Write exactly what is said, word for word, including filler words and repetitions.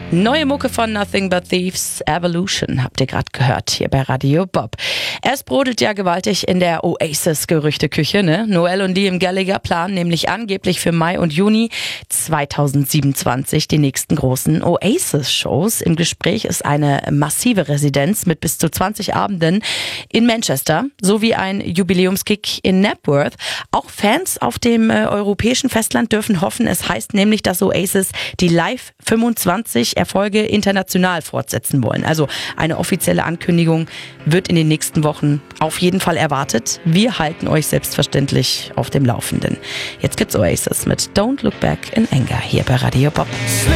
Neue Mucke von Nothing But Thieves, Evolution, habt ihr gerade gehört, hier bei Radio Bob. Es brodelt ja gewaltig in der Oasis-Gerüchteküche, ne? Noel und Liam Gallagher planen nämlich angeblich für Mai und Juni zweitausendsiebenundzwanzig die nächsten großen Oasis-Shows. Im Gespräch ist eine massive Residenz mit bis zu zwanzig Abenden in Manchester sowie ein Jubiläumskick in Knebworth. Auch Fans auf dem äh, europäischen Festland dürfen hoffen. Es heißt nämlich, dass Oasis die Live fünfundzwanzig Erfolge international fortsetzen wollen. Also eine offizielle Ankündigung wird in den nächsten Wochen auf jeden Fall erwartet. Wir halten euch selbstverständlich auf dem Laufenden. Jetzt gibt's Oasis mit Don't Look Back in Anger hier bei Radio Bob.